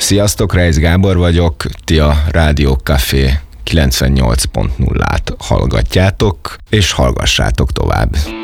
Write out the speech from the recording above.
Sziasztok, Reisz Gábor vagyok, ti a Rádió Café 98.0-át hallgatjátok, és hallgassátok tovább.